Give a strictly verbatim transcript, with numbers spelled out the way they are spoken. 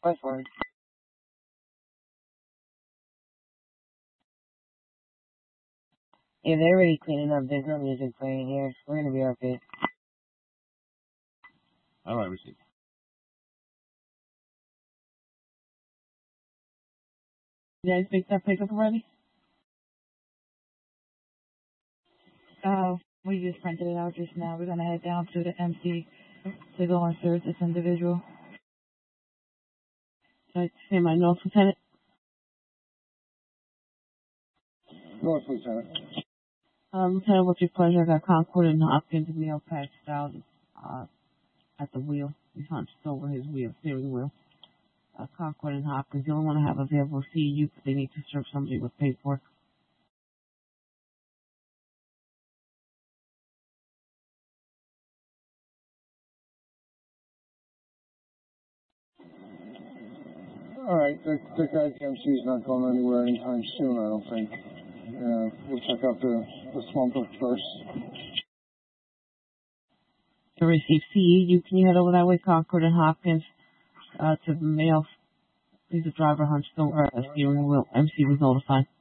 That's fine. Yeah, they're already cleaning up. There's no music playing here. We're gonna be okay. All right, receive. You guys picked that pickup already? Oh, we just printed it out just now. We're gonna head down to the M C to go and search this individual. Can I say my notes, Lieutenant? North, Lieutenant. Uh, Lieutenant, with your pleasure, I got Concord and Hopkins meal patched out uh, at the wheel. He's hunched over his wheel, steering wheel. Uh, Concord and Hopkins, the only one I have available C U, but they need to serve somebody with paperwork. All right, the, the guy M C's not going anywhere anytime soon, I don't think. Uh, we'll check out the, the swamp book first. To receive C E U, can you head over that way, Concord and Hopkins, uh, to the mail? Please, the driver hunched over a steering wheel. M C was notified.